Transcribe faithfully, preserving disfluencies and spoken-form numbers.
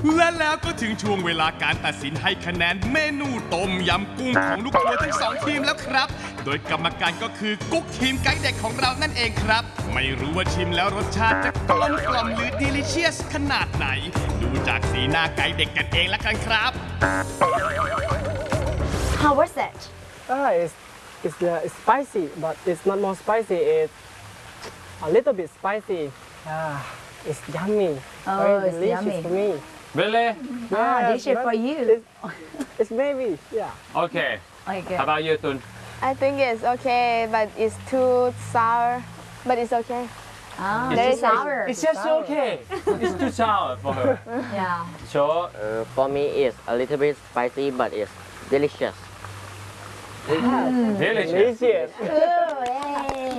และแล้วก็ถึงช่วงเวลาการตัดสินให้คะแนนเมนูต้มยำกุ้งของลูกทัวร์ทั้งสองทีมแล้วครับโดยกรรมการก็คือกุ๊กทีมไกด์เด็กของเรานั่นเองครับไม่รู้ว่าชิมแล้วรสชาติจะกลมกล่อมหรือ delicious ขนาดไหนดูจากสีหน้าไกด์เด็กกันเองละกันครับ How was it? Ah, it's it's uh, it's spicy, but it's not more spicy. It's a little bit spicy. Ah, it's yummy. Oh, Very it's delicious yummy. for me. Really? Ah, Yes, delicious but for you. It's, it's maybe, yeah. Okay. Okay. How about you, Tun? I think it's okay, but it's too sour. But it's okay. Ah, There very is a- sour. It's just okay. It's too sour for her. Yeah. So, Uh, for me, it's a little bit spicy, but it's delicious. delicious. Delicious. Ooh, yay.